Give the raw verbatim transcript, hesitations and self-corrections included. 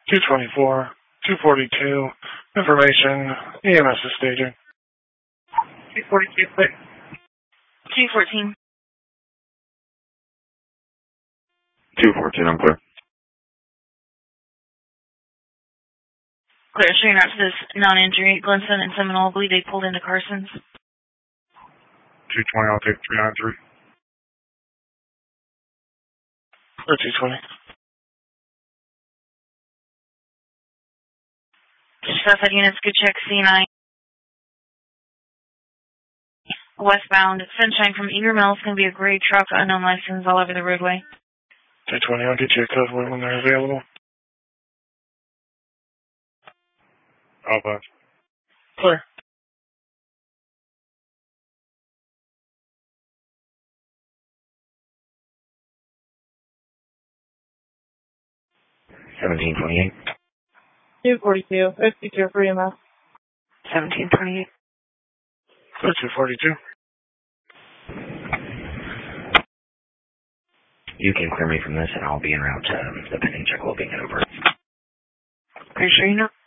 two twenty-four, two forty-two. Information, E M S is staging. two forty-two, clear. two fourteen. two fourteen, I'm clear. Clear, showing out to this non-injury. Glenson and Seminole believe they pulled into Carson's. two twenty, I'll take three ninety-three. Clear two twenty. Southside units, good check, C nine. Westbound, Sunshine from Eager Mills, going to be a gray truck, unknown license, all over the roadway. two twenty, I'll get you a code word when they're available. All five. Clear. seventeen twenty-eight. two forty-two, fifty-two for E M S. seventeen twenty-eight. Clear two forty-two. You can clear me from this, and I'll be en route to the pending check will be over. Are you sure you know?